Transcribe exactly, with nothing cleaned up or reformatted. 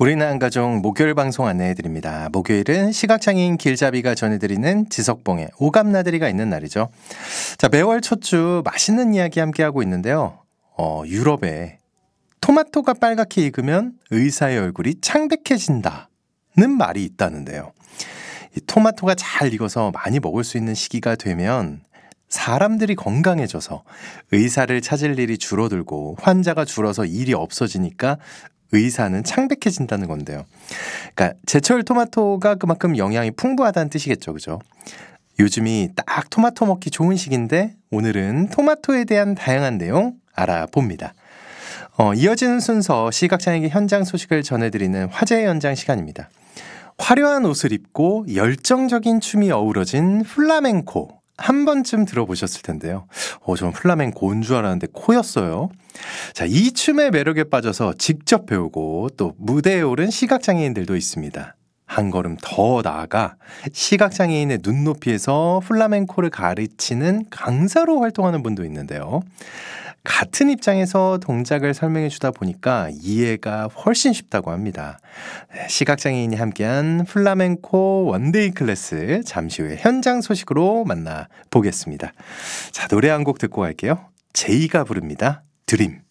우리는 한가족 목요일 방송 안내해드립니다. 목요일은 시각장애인 길잡이가 전해드리는 지석봉의 오감나들이가 있는 날이죠. 자, 매월 첫 주 맛있는 이야기 함께하고 있는데요. 어, 유럽에 토마토가 빨갛게 익으면 의사의 얼굴이 창백해진다는 말이 있다는데요. 이 토마토가 잘 익어서 많이 먹을 수 있는 시기가 되면 사람들이 건강해져서 의사를 찾을 일이 줄어들고 환자가 줄어서 일이 없어지니까 의사는 창백해진다는 건데요. 그러니까 제철 토마토가 그만큼 영양이 풍부하다는 뜻이겠죠, 그죠? 요즘이 딱 토마토 먹기 좋은 시기인데 오늘은 토마토에 대한 다양한 내용 알아봅니다. 어, 이어지는 순서 시각장애인 현장 소식을 전해드리는 화제의 현장 시간입니다. 화려한 옷을 입고 열정적인 춤이 어우러진 플라멩코. 한 번쯤 들어보셨을 텐데요. 어, 저는 플라멩코인 줄 알았는데 코였어요. 자, 이 춤의 매력에 빠져서 직접 배우고 또 무대에 오른 시각장애인들도 있습니다. 한 걸음 더 나아가 시각장애인의 눈높이에서 플라멩코를 가르치는 강사로 활동하는 분도 있는데요. 같은 입장에서 동작을 설명해 주다 보니까 이해가 훨씬 쉽다고 합니다. 시각장애인이 함께한 플라멩코 원데이 클래스 잠시 후에 현장 소식으로 만나보겠습니다. 자, 노래 한 곡 듣고 갈게요. 제이가 부릅니다. 드림.